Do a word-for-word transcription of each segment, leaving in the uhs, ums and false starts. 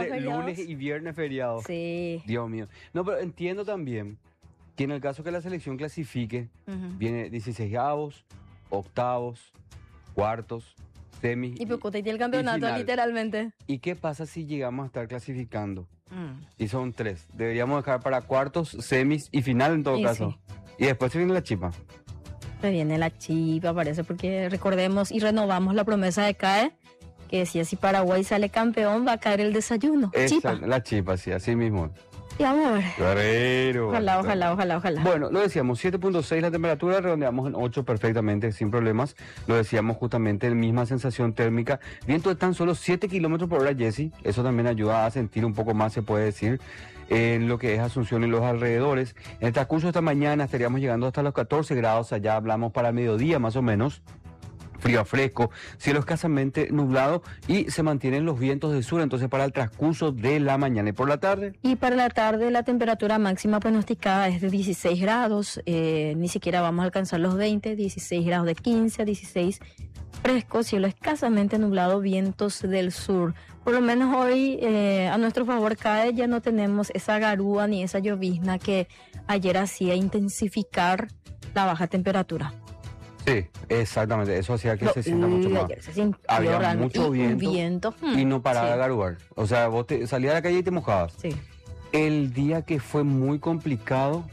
Aparte, feriados. lunes y viernes feriado. Sí. Dios mío. No, pero entiendo también que en el caso que la selección clasifique, Ujú. viene dieciseisavos, octavos, cuartos, semis Y Pucuta y el campeonato, final. literalmente. ¿Y qué pasa si llegamos a estar clasificando? Mm. Y son tres. Deberíamos dejar para cuartos, semis y final en todo Y caso. sí. Y después se viene la chipa. Se viene la chipa, parece, porque recordemos y renovamos la promesa de CAE, que decía si Paraguay sale campeón va a caer el desayuno. Esa, Chipa. la chipa, sí, así mismo. Y vamos a ver. Guerrero. Ojalá, ojalá, ojalá, ojalá. Bueno, lo decíamos, siete punto seis la temperatura, redondeamos en ocho perfectamente, sin problemas. Lo decíamos justamente, misma sensación térmica. Viento de tan solo siete kilómetros por hora, Jessy. Eso también ayuda a sentir un poco más, se puede decir, en lo que es Asunción y los alrededores. En el transcurso de esta mañana estaríamos llegando hasta los catorce grados, allá hablamos para el mediodía más o menos. Frío a fresco, cielo escasamente nublado y se mantienen los vientos del sur, entonces para el transcurso de la mañana y por la tarde. Y para la tarde la temperatura máxima pronosticada es de dieciséis grados, eh, ni siquiera vamos a alcanzar los veinte, dieciséis grados de quince a dieciséis, fresco, cielo escasamente nublado, vientos del sur. Por lo menos hoy eh, a nuestro favor cae, ya no tenemos esa garúa ni esa llovizna que ayer hacía intensificar la baja temperatura. Sí, exactamente, eso hacía que Lo- se sienta mucho y más. ayer se sintió Había realmente- mucho y un viento, viento, hmm, y no paraba sí. de garuar. O sea, vos te, salías a la calle y te mojabas. Sí. El día que fue muy complicado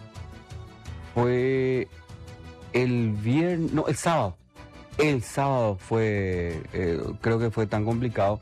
fue el viernes, no, el sábado. El sábado fue, eh, creo que fue tan complicado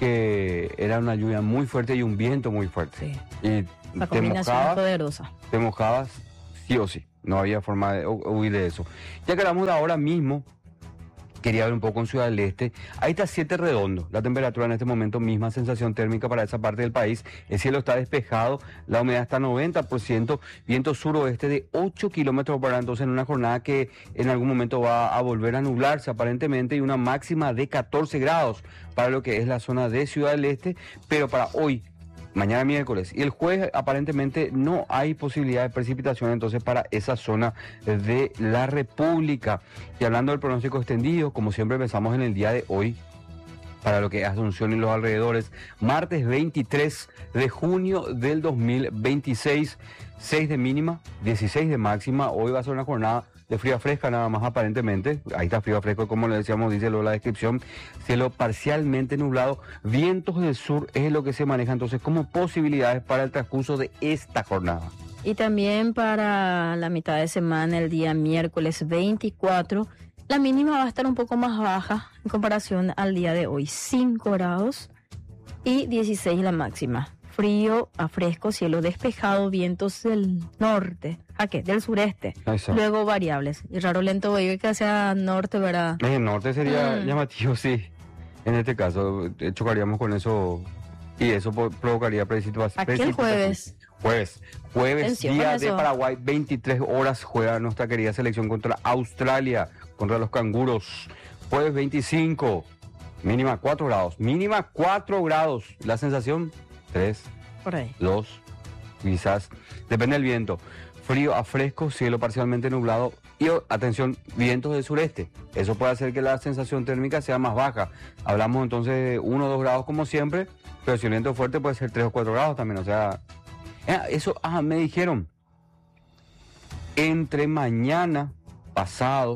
que era una lluvia muy fuerte y un viento muy fuerte. Sí. Y La te combinación mojabas, poderosa. te mojabas sí o sí. No había forma de hu- huir de eso. Ya que hablamos de ahora mismo, quería ver un poco en Ciudad del Este. Ahí está siete redondo. La temperatura en este momento, misma sensación térmica para esa parte del país. El cielo está despejado, la humedad está noventa por ciento, viento suroeste de ocho kilómetros por hora. Entonces, en una jornada que en algún momento va a volver a nublarse aparentemente, y una máxima de catorce grados para lo que es la zona de Ciudad del Este. Pero para hoy, mañana miércoles y el jueves aparentemente no hay posibilidad de precipitación entonces para esa zona de la República. Y hablando del pronóstico extendido, como siempre pensamos en el día de hoy, para lo que es Asunción y los alrededores, martes veintitrés de junio del dos mil veintiséis, seis de mínima, dieciséis de máxima. Hoy va a ser una jornada de frío a fresca nada más aparentemente. Ahí está frío a fresco, como le decíamos, dice luego la descripción. Cielo parcialmente nublado, vientos del sur es lo que se maneja entonces como posibilidades para el transcurso de esta jornada. Y también para la mitad de semana, el día miércoles veinticuatro, la mínima va a estar un poco más baja en comparación al día de hoy, cinco grados y dieciséis la máxima. Frío a fresco, cielo despejado, vientos del norte, ¿a qué? Del sureste, Eso. luego variables. Y raro lento oír que sea norte, ¿verdad? En el norte sería Mm. llamativo, sí. En este caso, eh, chocaríamos con eso y eso po- provocaría precipitación. Aquí el jueves. Jueves. Jueves, Atención día con de eso. Paraguay, veintitrés horas, juega nuestra querida selección contra Australia, contra los canguros. Jueves veinticinco, mínima cuatro grados. Mínima cuatro grados. La sensación, tres, Por ahí. dos, quizás. Depende del viento. Frío a fresco, cielo parcialmente nublado y, oh, atención, vientos del sureste. Eso puede hacer que la sensación térmica sea más baja. Hablamos entonces de uno o dos grados como siempre, pero si el viento es fuerte puede ser tres o cuatro grados también. O sea, eh, eso, ah, me dijeron, entre mañana, pasado,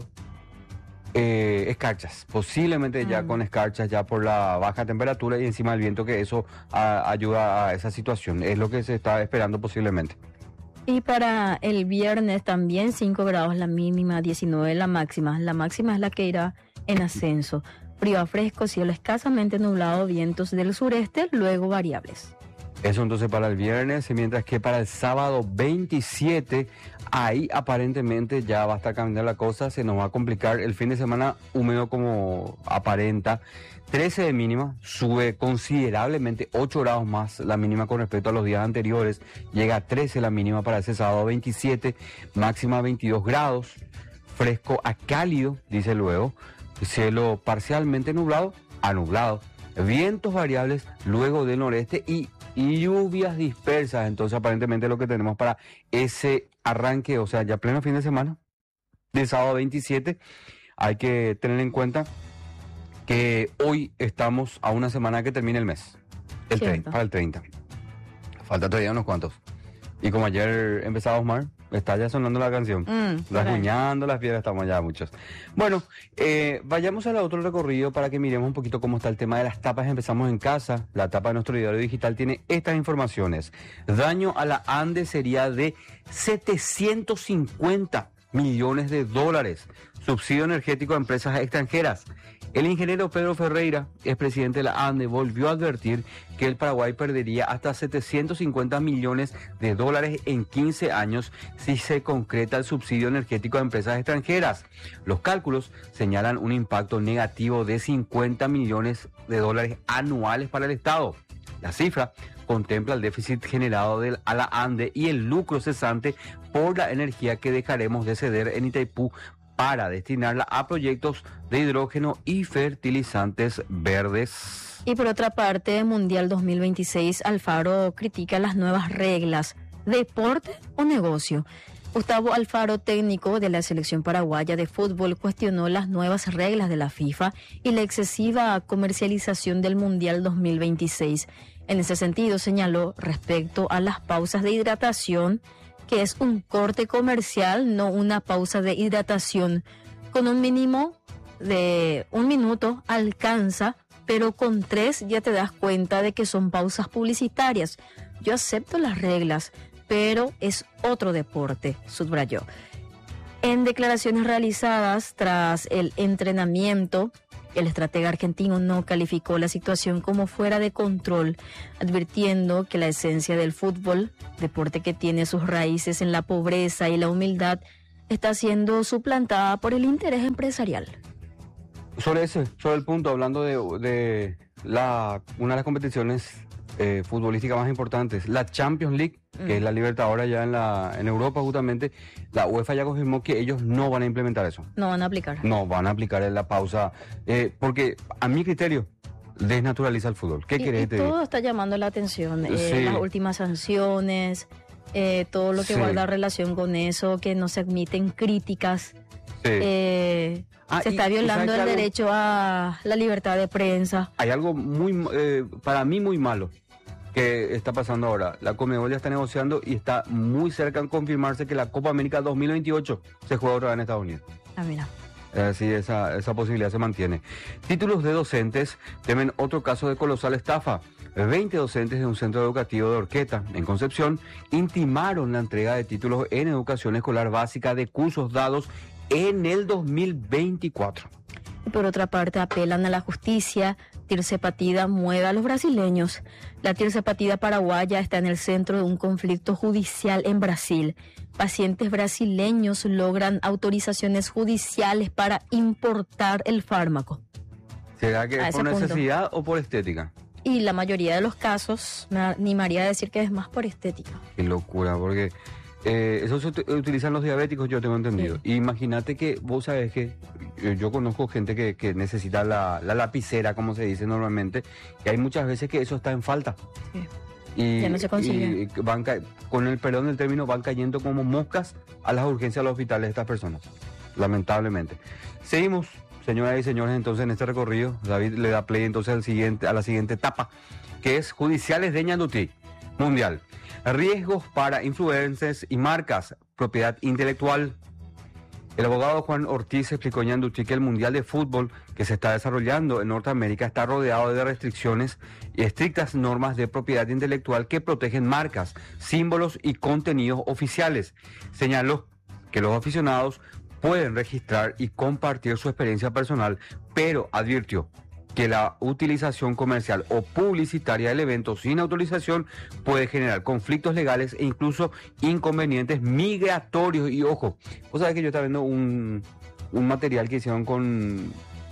eh, escarchas, posiblemente ya Mm. con escarchas, ya por la baja temperatura y encima el viento, que eso ah, ayuda a esa situación. Es lo que se está esperando posiblemente. Y para el viernes también cinco grados la mínima, diecinueve la máxima. La máxima es la que irá en ascenso. Frío a fresco, cielo escasamente nublado, vientos del sureste, luego variables. Eso entonces para el viernes, mientras que para el sábado veintisiete, ahí aparentemente ya va a estar cambiando la cosa, se nos va a complicar el fin de semana húmedo como aparenta. trece de mínima, sube considerablemente ocho grados más la mínima con respecto a los días anteriores, llega a trece la mínima para ese sábado veintisiete, máxima veintidós grados, fresco a cálido, dice luego, cielo parcialmente nublado a nublado, vientos variables luego del noreste y lluvias dispersas. Entonces aparentemente lo que tenemos para ese arranque, o sea, ya pleno fin de semana del sábado veintisiete, hay que tener en cuenta que hoy estamos a una semana que termine el mes. El Cierto. treinta, para el treinta. Falta todavía unos cuantos. Y como ayer empezaba Osmar, está ya sonando la canción. Mm, por ahí. Rasguñando las piedras, estamos ya muchos. Bueno, eh, vayamos al otro recorrido para que miremos un poquito cómo está el tema de las tapas. Empezamos en casa. La tapa de nuestro diario digital tiene estas informaciones. Daño a la ANDE sería de setecientos cincuenta millones de dólares. Subsidio energético a empresas extranjeras. El ingeniero Pedro Ferreira, expresidente de la ANDE, volvió a advertir que el Paraguay perdería hasta setecientos cincuenta millones de dólares en quince años si se concreta el subsidio energético a empresas extranjeras. Los cálculos señalan un impacto negativo de cincuenta millones de dólares anuales para el Estado. La cifra contempla el déficit generado del, a la ANDE y el lucro cesante por la energía que dejaremos de ceder en Itaipú para destinarla a proyectos de hidrógeno y fertilizantes verdes. Y por otra parte, Mundial dos mil veintiséis, Alfaro critica las nuevas reglas. ¿Deporte o negocio? Gustavo Alfaro, técnico de la selección paraguaya de fútbol, cuestionó las nuevas reglas de la FIFA y la excesiva comercialización del Mundial dos mil veintiséis. En ese sentido, señaló respecto a las pausas de hidratación que es un corte comercial, no una pausa de hidratación. Con un mínimo de un minuto alcanza, pero con tres ya te das cuenta de que son pausas publicitarias. Yo acepto las reglas, pero es otro deporte, subrayó. En declaraciones realizadas tras el entrenamiento, el estratega argentino no calificó la situación como fuera de control, advirtiendo que la esencia del fútbol, deporte que tiene sus raíces en la pobreza y la humildad, está siendo suplantada por el interés empresarial. Sobre ese, sobre el punto, hablando de, de la, una de las competiciones eh, futbolísticas más importantes, la Champions League, mm. que es la Libertadores ya en, la, en Europa justamente, la UEFA ya confirmó que ellos no van a implementar eso. No van a aplicar. No, van a aplicar la pausa, eh, porque a mi criterio desnaturaliza el fútbol. ¿Qué y, querés y te todo digo? está llamando la atención, eh, Sí. las últimas sanciones, eh, todo lo que Sí. guarda relación con eso, que no se admiten críticas. Sí. Eh, Ah, se y- está y violando ¿sabes el qué algo? derecho a la libertad de prensa. Hay algo muy, eh, para mí muy malo que está pasando ahora. La Conmebol ya está negociando y está muy cerca de confirmarse que la Copa América dos mil veintiocho se juega otra vez en Estados Unidos. Ah, mira. Así esa, esa posibilidad se mantiene. Títulos de docentes temen otro caso de colosal estafa. veinte docentes de un centro educativo de Orqueta, en Concepción, intimaron la entrega de títulos en educación escolar básica de cursos dados en el dos mil veinticuatro. Y por otra parte, apelan a la justicia. Tirce Partida mueve a los brasileños. La Tirce Partida paraguaya está en el centro de un conflicto judicial en Brasil. Pacientes brasileños logran autorizaciones judiciales para importar el fármaco. ¿Será que A es ese por punto. necesidad o por estética? Y la mayoría de los casos, me animaría a decir que es más por estética. Qué locura, porque eh, eso se ut- utilizan los diabéticos, yo tengo entendido. Sí. Imagínate que vos sabés que yo, yo conozco gente que, que necesita la, la lapicera, como se dice normalmente, y hay muchas veces que eso está en falta. Sí. Y, Ya no se consigue. y van ca- con el perdón del término, van cayendo como moscas a las urgencias de los hospitales estas personas, lamentablemente. Seguimos, señoras y señores, entonces en este recorrido. David le da play entonces al siguiente, a la siguiente etapa, que es Judiciales de Ñandutí, Mundial. Riesgos para influencers y marcas, propiedad intelectual. El abogado Juan Ortiz explicó en Ñandutí que el Mundial de Fútbol que se está desarrollando en Norteamérica está rodeado de restricciones y estrictas normas de propiedad intelectual que protegen marcas, símbolos y contenidos oficiales. Señaló que los aficionados pueden registrar y compartir su experiencia personal, pero advirtió que la utilización comercial o publicitaria del evento sin autorización puede generar conflictos legales e incluso inconvenientes migratorios. Y ojo, vos sabés que yo estaba viendo un, un material que hicieron con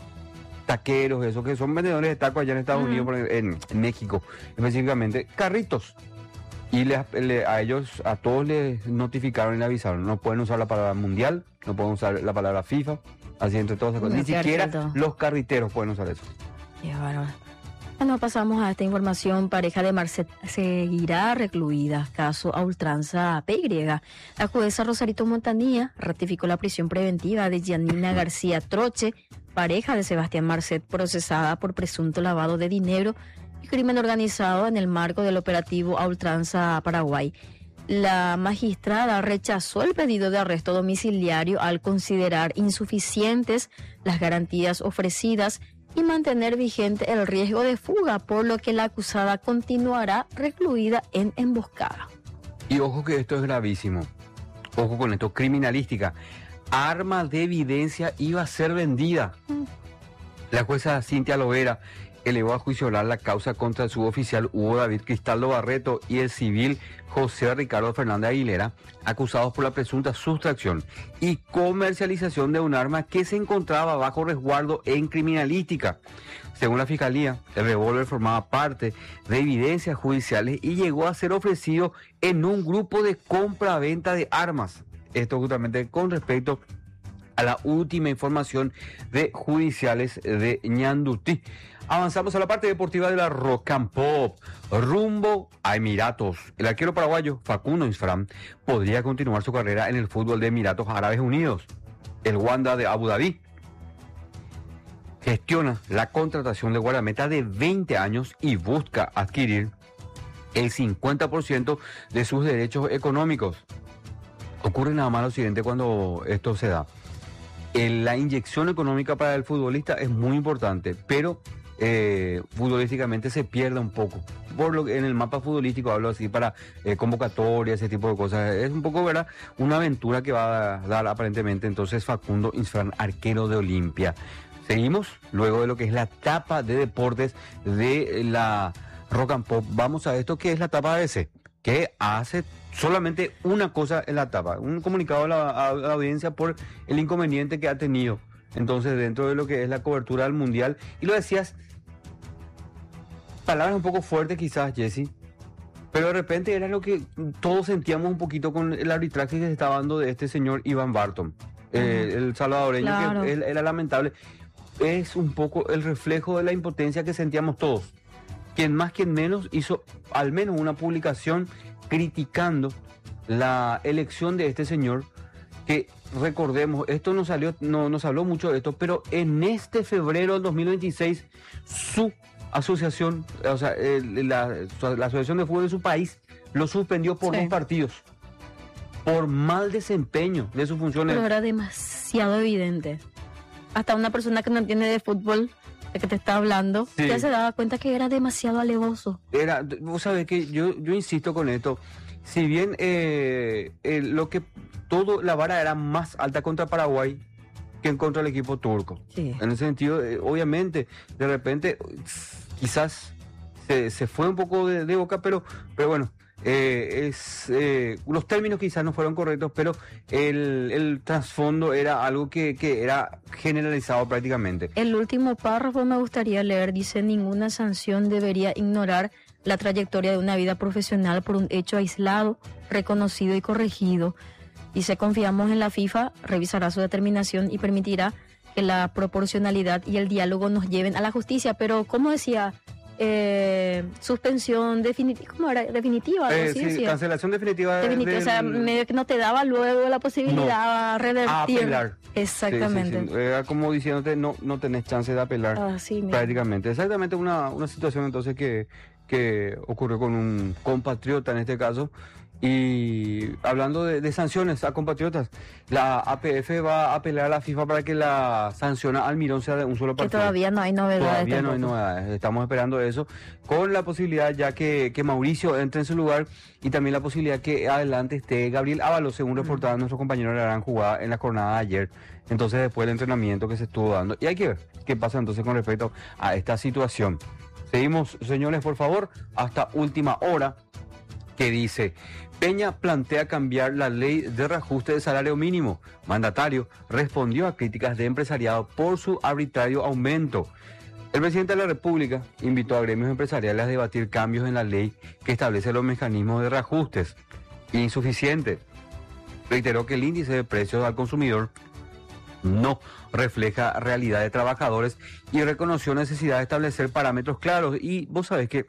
taqueros, esos que son vendedores de tacos allá en Estados Ujú. Unidos, por ejemplo, en, en México, específicamente, carritos. Y le- le- a ellos, a todos les notificaron y le avisaron, no pueden usar la palabra mundial, no pueden usar la palabra FIFA, así entre todas esas cosas. No, Ni qué siquiera harto. los carriteros pueden usar eso. Qué bárbaro. Bueno, pasamos a esta información. Pareja de Marcet seguirá recluida. Caso a ultranza P Y. La jueza Rosarito Montanía ratificó la prisión preventiva de Yanina García Troche, pareja de Sebastián Marcet, procesada por presunto lavado de dinero y crimen organizado en el marco del operativo A Ultranza Paraguay. La magistrada rechazó el pedido de arresto domiciliario al considerar insuficientes las garantías ofrecidas y mantener vigente el riesgo de fuga, por lo que la acusada continuará recluida en emboscada. Y ojo que esto es gravísimo. Ojo con esto, criminalística. Arma de evidencia iba a ser vendida. Mm. La jueza Cintia Lovera elevó a juicio oral la causa contra el suboficial Hugo David Cristaldo Barreto y el civil José Ricardo Fernández Aguilera, acusados por la presunta sustracción y comercialización de un arma que se encontraba bajo resguardo en criminalística. Según la Fiscalía, el revólver formaba parte de evidencias judiciales y llegó a ser ofrecido en un grupo de compra-venta de armas. Esto justamente con respecto a la última información de judiciales de Ñandutí. Avanzamos a la parte deportiva de la Rock and Pop. Rumbo a Emiratos. El arquero paraguayo Facundo Isfran podría continuar su carrera en el fútbol de Emiratos Árabes Unidos. El Wanda de Abu Dhabi gestiona la contratación de guardameta de veinte años y busca adquirir el cincuenta por ciento de sus derechos económicos. Ocurre nada más lo siguiente cuando esto se da. La inyección económica para el futbolista es muy importante, pero eh, futbolísticamente se pierde un poco. Por lo que en el mapa futbolístico hablo así para eh, convocatorias, ese tipo de cosas. Es un poco, ¿verdad?, una aventura que va a dar aparentemente entonces Facundo Isfran, arquero de Olimpia. Seguimos luego de lo que es la etapa de deportes de la Rock and Pop. Vamos a esto que es la etapa A B C, que hace solamente una cosa en la etapa, un comunicado a la, a la audiencia por el inconveniente que ha tenido. Entonces, dentro de lo que es la cobertura del Mundial, y lo decías, palabras un poco fuertes quizás, Jesse, pero de repente era lo que todos sentíamos un poquito con el arbitraje que se estaba dando de este señor Iván Barton, uh-huh. eh, el salvadoreño, claro, que él, era lamentable. Es un poco el reflejo de la impotencia que sentíamos todos. Quien más, quien menos, hizo al menos una publicación criticando la elección de este señor, que recordemos, esto no salió, no nos habló mucho de esto, pero en este febrero del dos mil veintiséis, su asociación, o sea, el, la, la asociación de fútbol de su país, lo suspendió por sí. dos partidos, por mal desempeño de sus funciones. Pero era demasiado evidente. Hasta una persona que no entiende de fútbol, de que te está hablando, sí, ya se daba cuenta que era demasiado alevoso. Era, vos sabés que yo, yo insisto con esto, si bien eh, eh, lo que todo, la vara era más alta contra Paraguay que en contra del equipo turco. Sí. En ese sentido, eh, obviamente, de repente, quizás se, se fue un poco de, de boca, pero, pero bueno, eh, es, eh, los términos quizás no fueron correctos, pero el, el trasfondo era algo que, que era generalizado prácticamente. El último párrafo me gustaría leer, dice: ninguna sanción debería ignorar la trayectoria de una vida profesional por un hecho aislado, reconocido y corregido. Dice: confiamos en la FIFA, revisará su determinación y permitirá que la proporcionalidad y el diálogo nos lleven a la justicia. Pero, ¿cómo decía? Eh, suspensión definitiva, ¿cómo era? Definitiva, eh, ¿sí? sí, Decía. Cancelación definitiva. Definitiva, del... O sea, medio que no te daba luego la posibilidad no, a revertir. A apelar. Exactamente. Sí, sí, sí. Era como diciéndote, no, no tenés chance de apelar. Ah, sí, prácticamente. Exactamente una, una situación entonces que, que ocurrió con un compatriota en este caso. Y hablando de, de sanciones a compatriotas, la A P F va a apelar a la FIFA para que la sanción al Mirón sea de un solo partido. Que todavía no hay novedades. Todavía tampoco. no hay novedades, estamos esperando eso, con la posibilidad ya que, que Mauricio entre en su lugar y también la posibilidad que adelante esté Gabriel Ábalos, según reportaba nuestro compañero de la gran jugada en la jornada de ayer, entonces después del entrenamiento que se estuvo dando. Y hay que ver qué pasa entonces con respecto a esta situación. Seguimos, señores, por favor, hasta última hora, que dice: Peña plantea cambiar la ley de reajuste de salario mínimo. Mandatario respondió a críticas de empresariado por su arbitrario aumento. El presidente de la República invitó a gremios empresariales a debatir cambios en la ley que establece los mecanismos de reajustes. Insuficiente. Reiteró que el índice de precios al consumidor no refleja realidad de trabajadores y reconoció necesidad de establecer parámetros claros. Y vos sabés que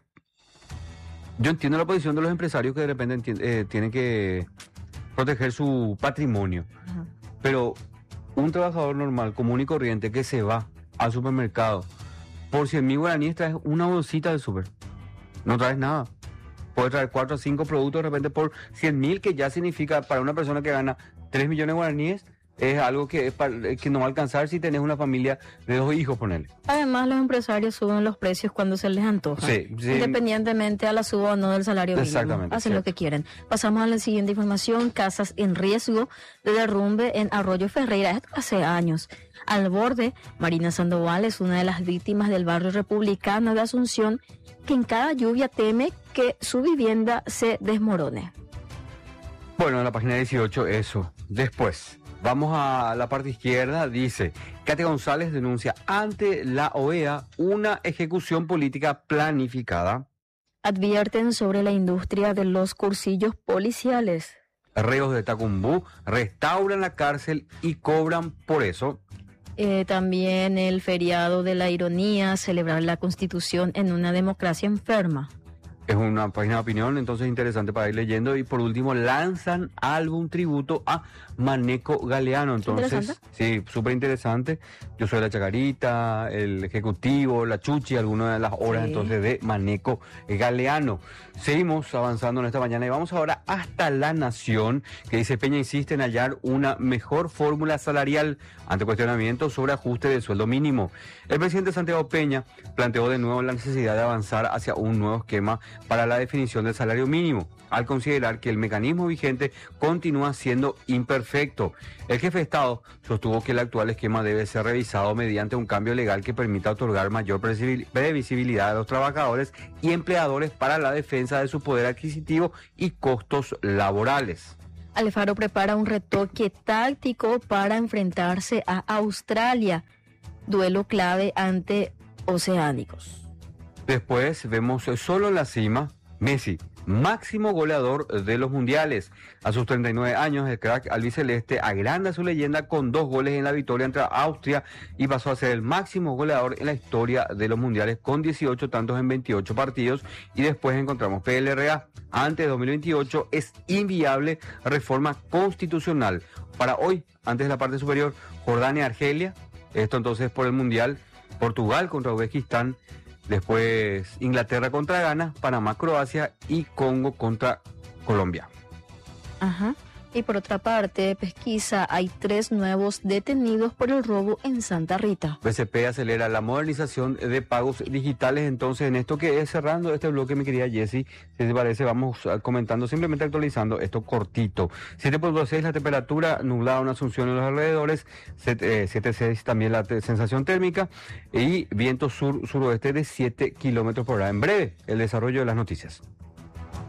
yo entiendo la posición de los empresarios que de repente eh, tienen que proteger su patrimonio. Uh-huh. Pero un trabajador normal, común y corriente, que se va al supermercado por cien mil guaraníes traes una bolsita del súper. No traes nada. Puedes traer cuatro o cinco productos de repente por cien mil, que ya significa para una persona que gana tres millones de guaraníes, es algo que, es para, que no va a alcanzar si tenés una familia de dos hijos, ponele. Además, los empresarios suben los precios cuando se les antoja, sí, sí. independientemente a la suba o no del salario mínimo. Exactamente. Hacen cierto. lo que quieren. Pasamos a la siguiente información. Casas en riesgo de derrumbe en Arroyo Ferreira. Esto hace años. Al borde, Marina Sandoval es una de las víctimas del barrio republicano de Asunción, que en cada lluvia teme que su vivienda se desmorone. Bueno, en la página dieciocho, eso. Después, vamos a la parte izquierda, dice, Katia González denuncia ante la O E A una ejecución política planificada. Advierten sobre la industria de los cursillos policiales. Reos de Tacumbú restauran la cárcel y cobran por eso. Eh, también el feriado de la ironía, celebrar la Constitución en una democracia enferma. Es una página de opinión, entonces interesante para ir leyendo. Y por último, lanzan álbum tributo a Maneco Galeano. Entonces, sí, súper interesante. Yo soy la Chacarita, el Ejecutivo, la Chuchi, algunas de las obras sí. entonces de Maneco Galeano. Seguimos avanzando en esta mañana y vamos ahora hasta La Nación, que dice: Peña insiste en hallar una mejor fórmula salarial ante cuestionamientos sobre ajuste del sueldo mínimo. El presidente Santiago Peña planteó de nuevo la necesidad de avanzar hacia un nuevo esquema para la definición del salario mínimo, al considerar que el mecanismo vigente continúa siendo imperfecto. El jefe de Estado sostuvo que el actual esquema debe ser revisado mediante un cambio legal que permita otorgar mayor previsibilidad a los trabajadores y empleadores para la defensa de su poder adquisitivo y costos laborales. Alfaro prepara un retoque táctico para enfrentarse a Australia, duelo clave ante Oceánicos. Después vemos solo en la cima, Messi, máximo goleador de los mundiales. A sus treinta y nueve años, el crack albiceleste agranda su leyenda con dos goles en la victoria ante Austria y pasó a ser el máximo goleador en la historia de los mundiales con dieciocho tantos en veintiocho partidos. Y después encontramos P L R A. Antes de dos mil veintiocho es inviable reforma constitucional. Para hoy, antes de la parte superior, Jordania-Argelia. Esto entonces por el mundial. Portugal contra Uzbekistán. Después Inglaterra contra Ghana, Panamá, Croacia y Congo contra Colombia. Ajá. Y por otra parte, pesquisa, hay tres nuevos detenidos por el robo en Santa Rita. B C P acelera la modernización de pagos digitales. Entonces, en esto que es cerrando este bloque, mi querida Jessie, si te parece, vamos comentando, simplemente actualizando esto cortito. siete punto seis la temperatura, nublado en Asunción en los alrededores, siete punto seis también la te- sensación térmica y viento sur-suroeste de siete kilómetros por hora. En breve, el desarrollo de las noticias.